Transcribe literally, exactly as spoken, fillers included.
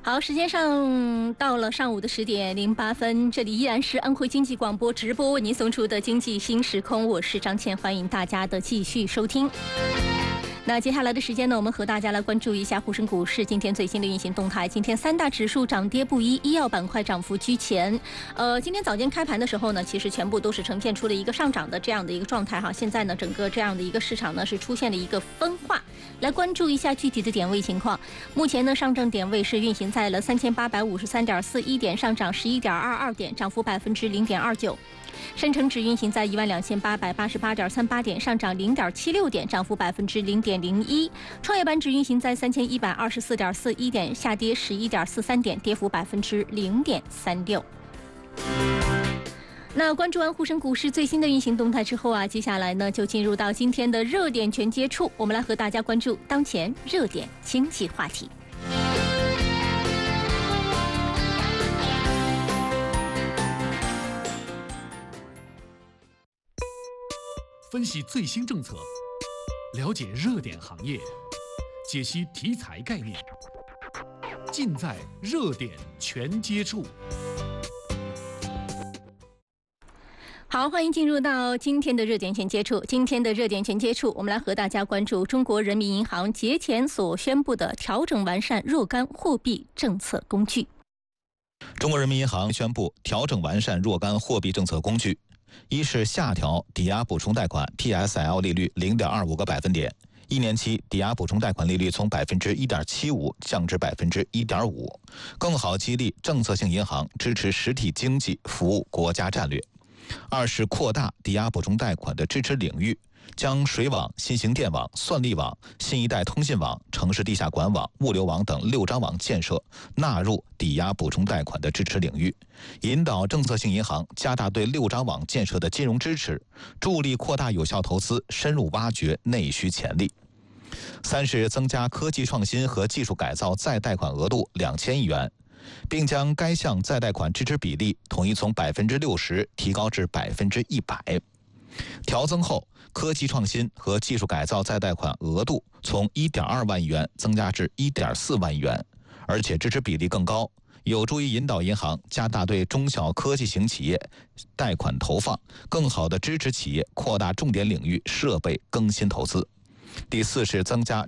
好，时间上到了上午的十点零八分，这里依然是安徽经济广播直播为您送出的经济新时空，我是张倩，欢迎大家的继续收听。那接下来的时间呢，我们和大家来关注一下沪深股市今天最新的运行动态。今天三大指数涨跌不一，医药板块涨幅居前。呃，今天早间开盘的时候呢，其实全部都是呈现出了一个上涨的这样的一个状态哈。现在呢，整个这样的一个市场呢是出现了一个分化。来关注一下具体的点位情况。目前呢，上证点位是运行在了三千八百五十三点四一点，上涨十一点二二点，涨幅百分之零点二九。深成指运行在一万两千八百八十八点三八点，上涨零点七六点，涨幅百分之零点零一。创业板指运行在三千一百二十四点四一点，下跌十一点四三点，跌幅百分之零点三六。那关注完沪深股市最新的运行动态之后啊，接下来呢就进入到今天的热点全接触，我们来和大家关注当前热点经济话题。 分析最新政策，了解热点行业，解析题材概念，尽在热点全接触。 好，欢迎进入到今天的热点全接触。今天的热点全接触，我们来和大家关注中国人民银行节前所宣布的调整完善若干货币政策工具。 中国人民银行宣布调整完善若干货币政策工具。一是下调抵押补充贷款 P S L 利率 零点二五 个百分点，一年期抵押补充贷款利率从 百分之一点七五 降至 百分之一点五， 更好激励政策性银行支持实体经济服务国家战略。二是扩大抵押补充贷款的支持领域，将水网、新型电网、算力网、新一代通信网、城市地下管网、物流网等六张网建设纳入抵押补充贷款的支持领域，引导政策性银行加大对六张网建设的金融支持，助力扩大有效投资，深入挖掘内需潜力。三是增加科技创新和技术改造再贷款额度两千亿元，并将该项再贷款支持比例统一从百分之六十提高至百分之一百。调增后，科技创新和技术改造再贷款额度从一点二万亿元增加至一点四万亿元，而且支持比例更高，有助于引导银行加大对中小科技型企业贷款投放，更好地支持企业扩大重点领域设备更新投资。第四是增加